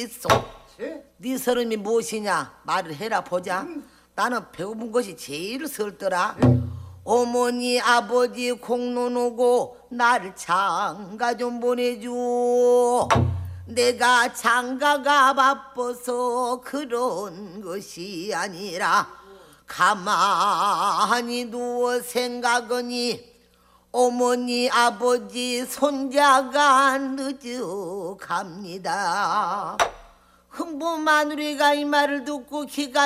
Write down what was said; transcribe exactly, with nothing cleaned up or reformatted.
있어. 예? 네 서름이 무엇이냐 말을 해라 보자. 음. 나는 배워본 것이 제일 설더라. 어머니 아버지 공론 오고 나를 장가 좀 보내줘. 내가 장가가 바빠서 그런 것이 아니라 가만히 누워 생각하니 어머니 아버지 손자가 늦어 갑니다. 흥부 마누리가 이 말을 듣고 기가